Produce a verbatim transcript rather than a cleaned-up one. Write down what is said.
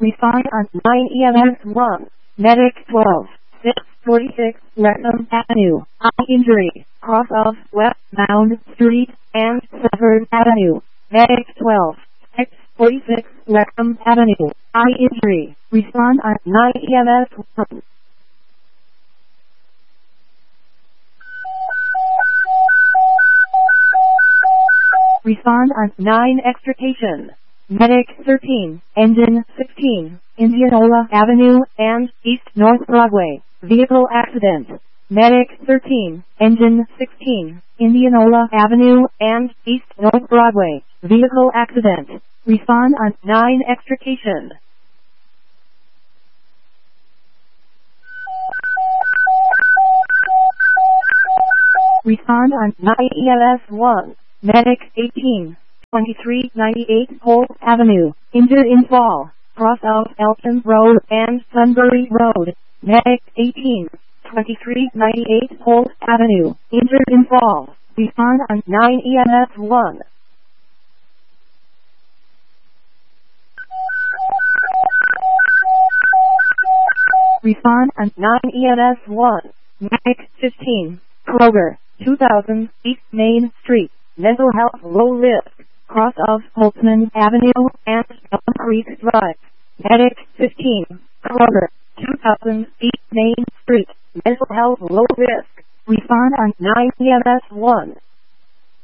Respond on nine E M S one. Medic twelve. six forty-six Wrexham Avenue. Eye injury. Cross of Westbound Street and Severed Avenue. Medic twelve. six forty-six Wrexham Avenue. Eye injury. Respond on nine E M S one. Respond on nine extrication. Medic thirteen, Engine sixteen, Indianola Avenue and East North Broadway. Vehicle accident. Medic thirteen, Engine sixteen, Indianola Avenue and East North Broadway. Vehicle accident. Respond on nine extrication. Respond on nine E M S one. Medic eighteen, twenty-three ninety-eight Holt Avenue. Injured in fall. Cross of Elton Road and Sunbury Road. Medic eighteen, twenty-three ninety-eight Holt Avenue. Injured in fall. Respond on nine E M S one. Respond on nine E M S one. Medic fifteen, Kroger, two thousand East Main Street. Mental health low risk. Cross of Holtzman Avenue and Elm Creek Drive. Medic fifteen, Kroger, two thousand East Main Street. Mental health low risk. Respond on nine E M S one.